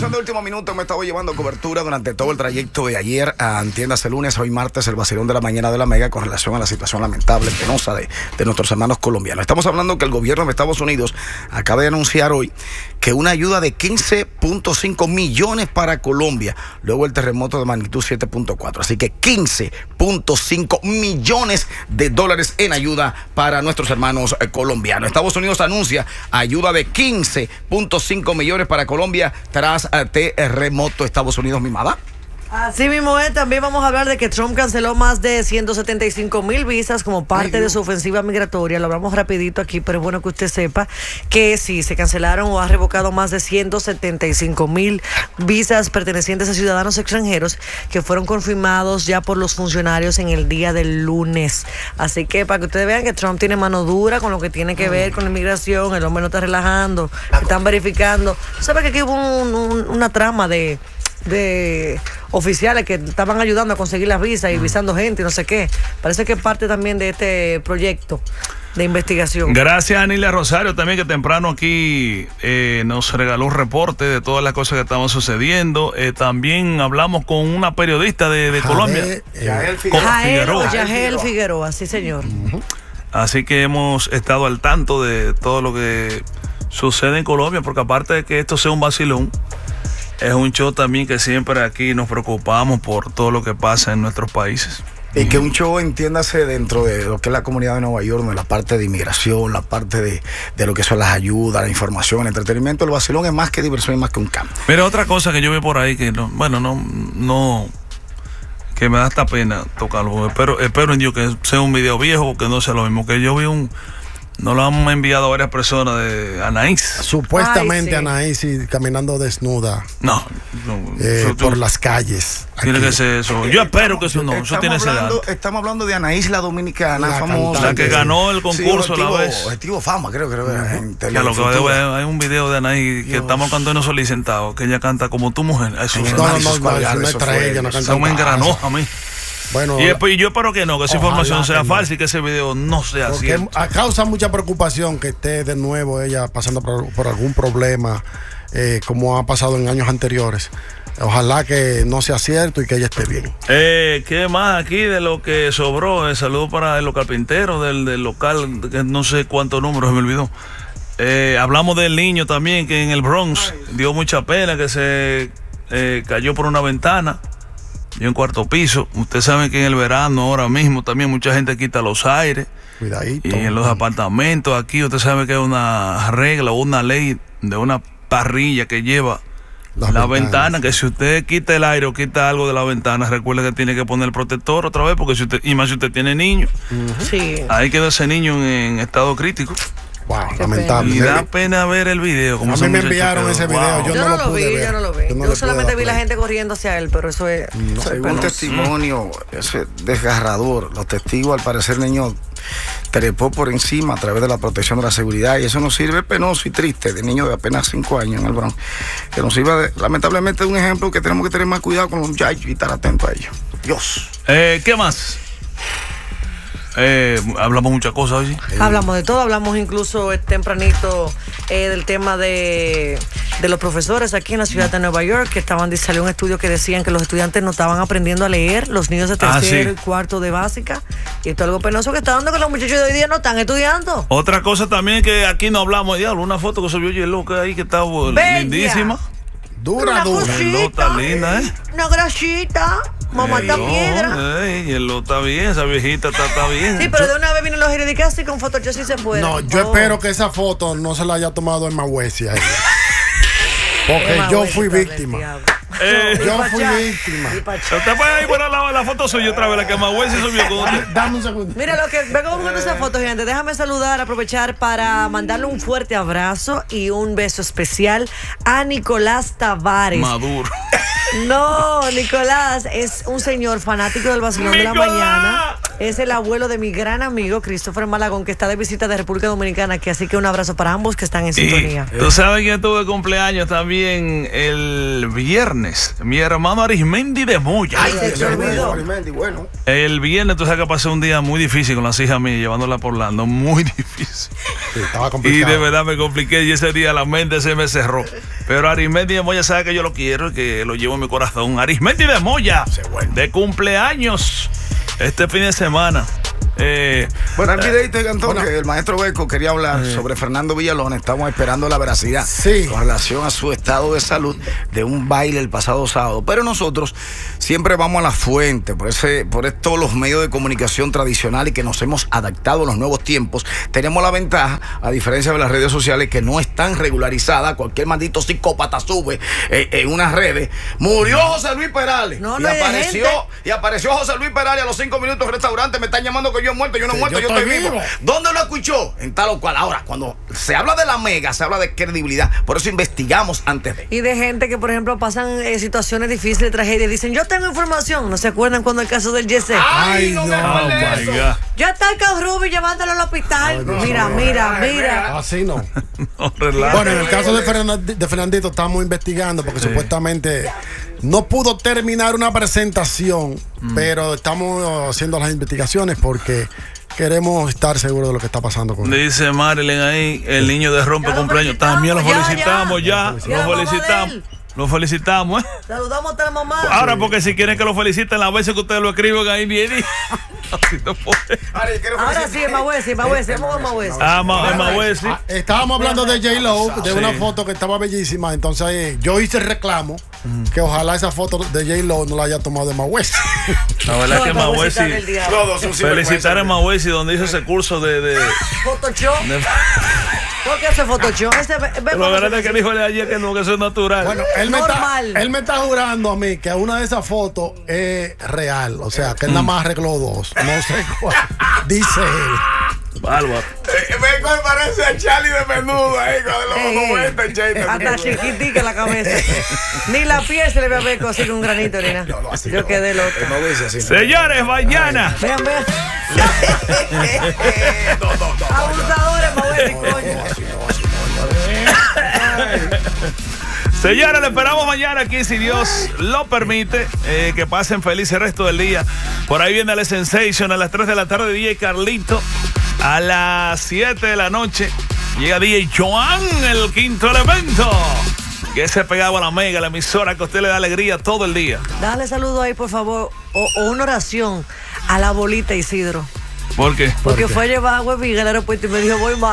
información de último minuto. Me he estado llevando cobertura durante todo el trayecto de ayer a entiéndase lunes, hoy martes, el vacilón de la mañana de la Mega con relación a la situación lamentable, penosa de nuestros hermanos colombianos. Estamos hablando que el gobierno de Estados Unidos acaba de anunciar hoy que una ayuda de 15.5 millones para Colombia luego el terremoto de magnitud 7.4. Así que 15.5 millones de dólares en ayuda para nuestros hermanos colombianos. Estados Unidos anuncia ayuda de 15.5 millones para Colombia tras terremoto. Estados Unidos, mi mamá. Así mismo es, también vamos a hablar de que Trump canceló más de 175,000 visas como parte de su ofensiva migratoria. Lo hablamos rapidito aquí, pero es bueno que usted sepa que sí, se cancelaron o ha revocado más de 175,000 visas pertenecientes a ciudadanos extranjeros que fueron confirmados ya por los funcionarios en el día del lunes. Así que para que ustedes vean que Trump tiene mano dura con lo que tiene que ver con la inmigración, el hombre no está relajando, están verificando. ¿Sabe que aquí hubo una trama de oficiales que estaban ayudando a conseguir las visas y visando gente y no sé qué? Parece que es parte también de este proyecto de investigación. Gracias a Anilia Rosario también, que temprano aquí nos regaló un reporte de todas las cosas que estaban sucediendo. También hablamos con una periodista de Colombia, Yael Figueroa, sí señor. Así que hemos estado al tanto de todo lo que sucede en Colombia, porque aparte de que esto sea un vacilón, es un show también que siempre aquí nos preocupamos por todo lo que pasa en nuestros países. Y que un show, entiéndase, dentro de lo que es la comunidad de Nueva York, la parte de inmigración, la parte de lo que son las ayudas, la información, el entretenimiento, el vacilón es más que diversión y más que un campo. Pero otra cosa que yo veo por ahí que no que me da hasta pena tocarlo. Espero en Dios que sea un video viejo o que no sea lo mismo. Que yo vi nos lo han enviado varias personas de Anaís. Supuestamente sí. Anaís caminando desnuda. Por las calles. Tiene que ser eso. Yo espero que eso no. Eso tiene ese edad. Estamos hablando de Anaís, la dominicana, la famosa. La que ganó el concurso la vez. Objetivo Fama, creo que hay un video de Anaís que estamos cantando solicitado, que ella canta como tu mujer. Eso no es ella, no canta. Eso me engranó a mí. Bueno, y yo espero que esa información sea falsa y que ese video no sea cierto. Causa mucha preocupación que esté de nuevo ella pasando por algún problema, como ha pasado en años anteriores. Ojalá que no sea cierto y que ella esté bien. ¿Qué más aquí de lo que sobró? Saludo para los carpinteros del local, que no sé cuántos números, se me olvidó. Hablamos del niño también, que en el Bronx dio mucha pena, que se cayó por una ventana. Yo en cuarto piso. Ustedes saben que en el verano ahora mismo también mucha gente quita los aires. Cuidadito. Y en los apartamentos aquí usted sabe que hay una regla o una ley de una parrilla que lleva la ventana, que si usted quita el aire o quita algo de la ventana, recuerde que tiene que poner el protector otra vez, porque si usted tiene niño, ahí quedó ese niño en estado crítico. Wow, lamentable. Y da pena ver el video. Como a mí me enviaron ese video. Yo no lo vi. Yo solamente vi la gente corriendo hacia él, pero eso es. Según testimonio, ese desgarrador. Los testigos, al parecer, el niño trepó por encima a través de la protección de la seguridad, y eso nos sirve penoso y triste de niño de apenas 5 años en el Bronx, que nos sirve lamentablemente de un ejemplo que tenemos que tener más cuidado con los muchachos y estar atentos a ellos. Dios. ¿Qué más? Hablamos muchas cosas hoy. Hablamos de todo, hablamos incluso tempranito del tema de los profesores aquí en la ciudad de Nueva York, que salió un estudio que decían que los estudiantes no estaban aprendiendo a leer, los niños de tercero y cuarto de básica, y esto es algo penoso que está dando, que los muchachos de hoy día no están estudiando. Otra cosa también que aquí no hablamos, diablo, una foto que subió Yelo que ahí que está lindísima. Dura. Está linda, una grasita. Mamá está piedra. Yelo está bien, esa viejita está bien. Sí, pero de una vez vienen los giridicas y con Photoshop sí se puede. No, yo espero que esa foto no se la haya tomado en Mahuesi a ella. Porque yo fui víctima. Yo fui víctima. Usted puede ir poner la foto suya otra vez, la que Mahuesi subió con usted. Dame un segundo. Mira, vengo buscando esa foto, gente. Déjame saludar, aprovechar para mandarle un fuerte abrazo y un beso especial a Nicolás Tavares. Maduro. No, Nicolás es un señor fanático del vacilón de la mañana. es el abuelo de mi gran amigo Christopher Malagón, que está de visita de República Dominicana, que así que un abrazo para ambos que están en sintonía. Tú sabes que tuve cumpleaños también el viernes, mi hermano Arismendi de Moya. Ay, se te olvidó. Arismendi, bueno. El viernes, tú sabes que pasé un día muy difícil con las hijas mías, llevándola por Orlando, muy difícil. Sí, estaba complicado. Y de verdad me compliqué y ese día la mente se me cerró. Pero Arismendi de Moya sabe que yo lo quiero y que lo llevo en mi corazón. Arismendi de Moya, de cumpleaños este fin de semana. Bueno, el videito cantó que el maestro Beco quería hablar sobre Fernando Villalona. Estamos esperando la veracidad con relación a su estado de salud de un baile el pasado sábado. Pero nosotros siempre vamos a la fuente, por todos los medios de comunicación tradicionales que nos hemos adaptado a los nuevos tiempos. Tenemos la ventaja, a diferencia de las redes sociales, que no están regularizadas. Cualquier maldito psicópata sube en unas redes. Murió José Luis Perales. Y apareció José Luis Perales a los 5 minutos en el restaurante. Me están llamando que yo he muerto, yo no he muerto, yo estoy vivo. ¿Dónde lo escuchó? En tal o cual. Ahora, cuando se habla de la mega, se habla de credibilidad. Por eso investigamos antes de. Y de gente que, por ejemplo, pasan situaciones difíciles, tragedias, dicen, yo tengo información. ¿No se acuerdan cuando el caso del Yesé? ¡Ay, no me acuerdo de eso! Ya está el Ruby llevándolo al hospital. Mira. Así no. Bueno, en el caso de Fernandito estamos investigando porque supuestamente no pudo terminar una presentación, pero estamos haciendo las investigaciones porque queremos estar seguros de lo que está pasando con él. Dice Marilyn ahí, el niño de rompe cumpleaños. También lo felicitamos ya. Lo felicitamos, Saludamos a la mamá. Ahora, porque si quieren que lo feliciten, las veces que ustedes lo escriben ahí bien. Ahora sí, Mawesi. Estábamos hablando de J-Lo, de una foto que estaba bellísima. Entonces yo hice el reclamo que ojalá esa foto de J-Lo no la haya tomado de Mawesi. La verdad es que Mawesi, felicitar a Mawesi donde hizo ese curso de Photoshop. ¿Por qué hace Photoshop? Lo grande que dijo ayer que no, que eso es natural. Bueno, él me está jurando a mí que una de esas fotos es real. O sea, que él nada más arregló dos. No sé cuál. Dice él. Bárbaro. Me parece a Charlie de Menudo ahí con los 90, hasta chiquitica la cabeza. Ni la piel se le ve a Beco así con un granito, Nina. Yo quedé loca. Señores, mañana. Vean. Abusadores, Mawesi, coño. Señores, le esperamos mañana aquí, si Dios lo permite. Que pasen feliz el resto del día. Por ahí viene el Sensation a las 3 de la tarde, DJ Carlito. A las 7 de la noche llega DJ Joan, el quinto elemento. Que se pegaba a la mega, la emisora que a usted le da alegría todo el día. Dale saludo ahí, por favor, o una oración a la bolita, Isidro. ¿Por qué? Porque fue a llevar agua al aeropuerto y me dijo, voy mal.